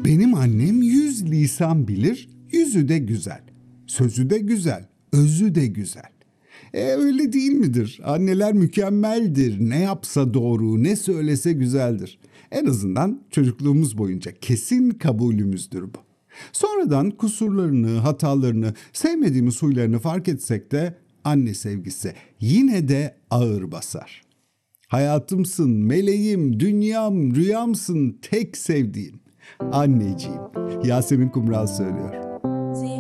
Benim annem 100 lisan bilir, yüzü de güzel. Sözü de güzel, özü de güzel. Öyle değil midir? Anneler mükemmeldir. Ne yapsa doğru, ne söylese güzeldir. En azından çocukluğumuz boyunca kesin kabulümüzdür bu. Sonradan kusurlarını, hatalarını, sevmediğimiz huylarını fark etsek de anne sevgisi yine de ağır basar. Hayatımsın, meleğim, dünyam, rüyamsın, tek sevdiğim. Anneciğim. Yasemin Kumral söylüyor.